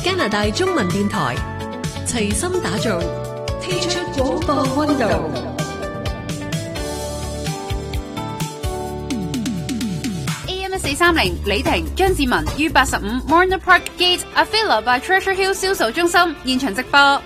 加拿大中文電台齊心打造，聽出廣播溫度。 AM1430李婷、張志文於85 Morna Park Gate Avila by Treasure Hill 銷售中心現場直播。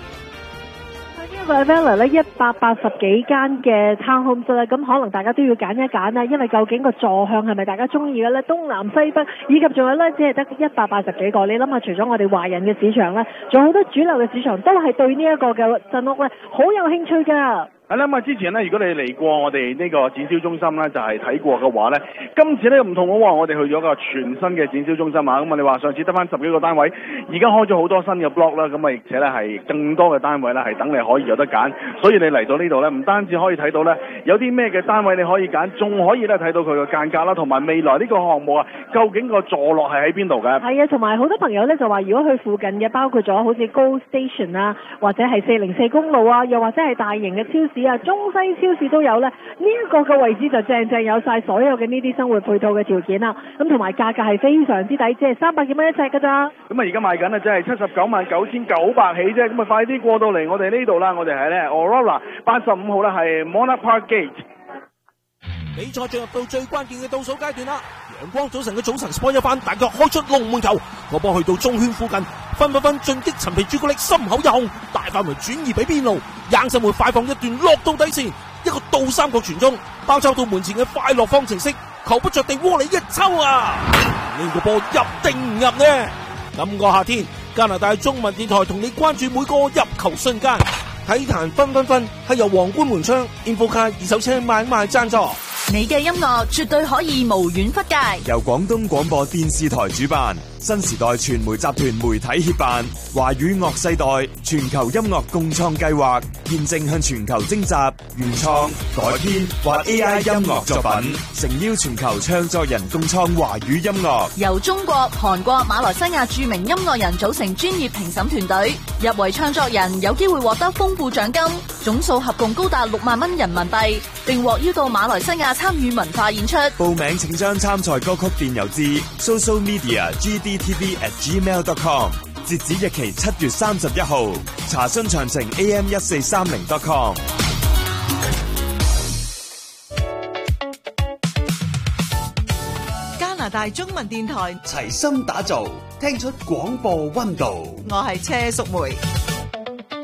Avila 咧180幾間嘅 townhomes 咧，咁可能大家都要揀一揀啦，因為究竟個座向係咪大家中意嘅咧？東南西北以及仲有咧，只係得180幾個。你諗下，除咗我哋華人嘅市場咧，仲有好多主流嘅市場都係對呢一個嘅鎮屋咧好有興趣㗎。 係啦，咁啊之前咧，如果你嚟過我哋呢個展銷中心咧，就係睇過嘅話咧，今次咧唔同喎，我哋去咗個全新嘅展銷中心啊，咁啊你話上次得翻10幾個單位，而家開咗好多新嘅 block 啦，咁啊而且咧係更多嘅單位咧係等你可以有得揀，所以你嚟到呢度咧，唔單止可以睇到咧有啲咩嘅單位你可以揀，仲可以咧睇到佢嘅間隔啦，同埋未來呢個項目啊，究竟個座落係喺邊度嘅？係啊，同埋好多朋友咧就話，如果去附近嘅，包括咗好似 Go Station 啊，或者係404公路啊，又或者係大型嘅超市啊，中西超市都有咧，呢一個嘅位置就正有晒所有嘅呢啲生活配套嘅條件啦。咁同埋價格係非常之抵，即係300幾蚊一尺㗎咋。咁啊而家賣緊啊，即係799900起啫。咁啊快啲過到嚟我哋呢度啦！我哋係咧 Aurora 85號啦，係 Morna Park Gate。 比賽進入到最關鍵嘅倒數階段啦！陽光早晨嘅早晨 sport 一番，大腳開出龍門球，個波去到中圈附近，分進擊陳皮朱古力心口一控，大範圍轉移俾邊路，硬身會快放一段落到底線，一個倒三角傳中，包抄到門前嘅快樂方程式，球不着地窩裏一抽啊！呢個波入定唔入呢？今個夏天，加拿大中文電台同你關注每個入球瞬間。體壇分係由皇冠門窗 Infocar 二手車買賣贊助。 你嘅音樂絕對可以無遠弗屆， 由廣東廣播電視台主辦，新時代傳媒集團媒體協辦，華語樂世代全球音樂共創計劃，現正向全球徵集原創、改編或 AI 音樂作品，誠邀全球唱作人共創華語音樂。 由中國、韓國、馬來西亞著名音樂人組成專業評審團隊，入圍創作人有機會獲得豐富獎金，總數合共高達6萬蚊人民幣，並獲邀到馬來西亞參與文化演出。 報名請將參賽歌曲電郵至 socialmedia@gdtv@gmail.com， 截止日期7月31號。查詢詳情 am1430.com。 加拿大中文電台齊心打造，聽出廣播溫度。 我係車淑梅。